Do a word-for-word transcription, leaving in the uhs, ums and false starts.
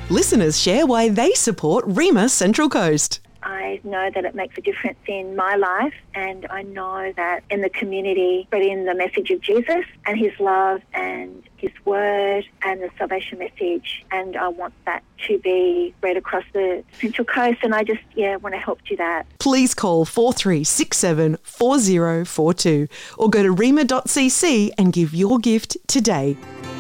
Listeners share why they support Rhema Central Coast. I know that it makes a difference in my life, and I know that in the community, spreading the message of Jesus and his love and his word and the salvation message, and I want that to be spread across the Central Coast, and I just, yeah, want to help do that. Please call four three six seven, four zero four two or go to rhema dot c c and give your gift today.